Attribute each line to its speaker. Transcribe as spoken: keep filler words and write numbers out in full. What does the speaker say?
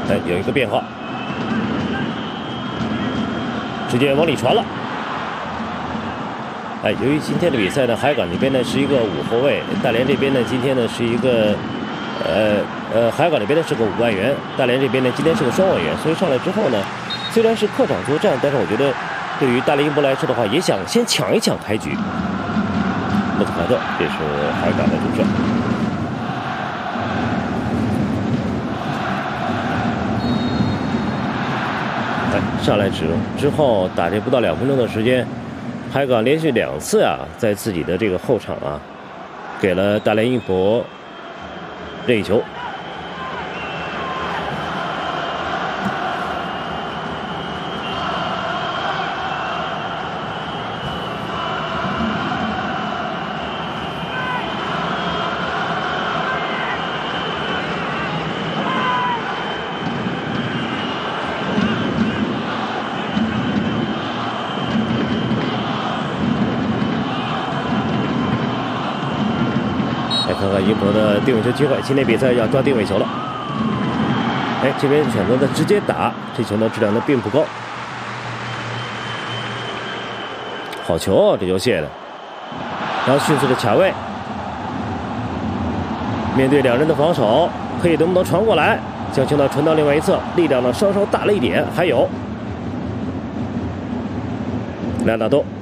Speaker 1: 哎，有一个变化，直接往里传了。哎，由于今天的比赛呢，海港这边呢是一个五后卫，大连这边呢今天呢是一个，呃呃，海港这边呢是个五外援，大连这边呢今天是个双外援，所以上来之后呢，虽然是客场作战，但是我觉得对于大连英博来说的话，也想先抢一抢开局。穆特卡特，这是海港的主帅。哎，上来之之后打这不到两分钟的时间。海港连续两次啊，在自己的这个后场啊，给了大连英博任意球。来看看英博的定位球机会，今天比赛要抓定位球了。哎，这边选择的直接打，这球呢质量呢并不高。好球哦，这球卸的，然后迅速的卡位，面对两人的防守，可以能不能传过来？将球呢传到另外一侧，力量呢稍稍大了一点。还有，莱昂纳多。